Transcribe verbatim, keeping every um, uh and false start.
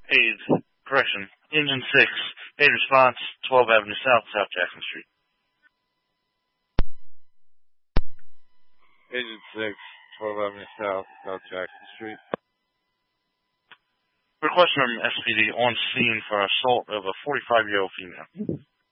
Aid, correction, Engine six, aid response, twelve Avenue South, South Jackson Street. Agent six, twelve Avenue South, South Jackson Street. Request from S P D on scene for assault of a forty-five-year-old female.